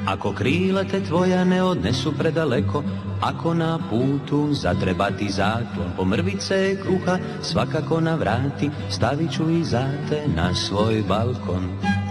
Ako krila te tvoja ne odnesu predaleko, ako na putu zatreba ti zaklon, po mrvice kruha svakako navrati, stavit ću i za te na svoj balkon.